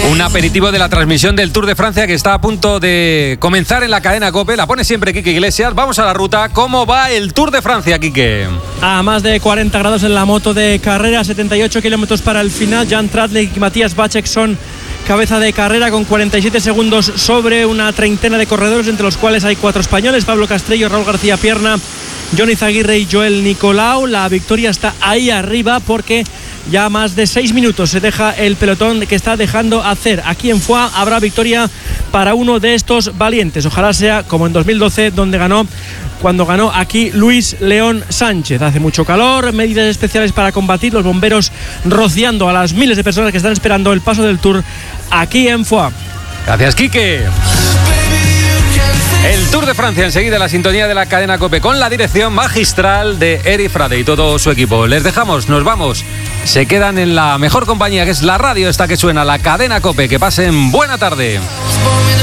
Un aperitivo de la transmisión del Tour de Francia que está a punto de comenzar en la cadena COPE. La pone siempre Quique Iglesias. Vamos a la ruta. ¿Cómo va el Tour de Francia, Quique? A más de 40 grados en la moto de carrera, 78 kilómetros para el final. Jan Tratnik y Matías Vacek son cabeza de carrera con 47 segundos sobre una treintena de corredores, entre los cuales hay 4 españoles: Pablo Castrello, Raúl García Pierna, Johnny Zaguirre y Joel Nicolau. La victoria está ahí arriba porque ya más de 6 minutos se deja el pelotón que está dejando hacer. Aquí en Foix habrá victoria para uno de estos valientes. Ojalá sea como en 2012, cuando ganó aquí Luis León Sánchez. Hace mucho calor, medidas especiales para combatir, los bomberos rociando a las miles de personas que están esperando el paso del Tour aquí en Foix. Gracias, Quique. El Tour de Francia, enseguida la sintonía de la cadena COPE con la dirección magistral de Eric Frade y todo su equipo. Les dejamos, nos vamos. Se quedan en la mejor compañía, que es la radio esta que suena, la cadena COPE. Que pasen buena tarde.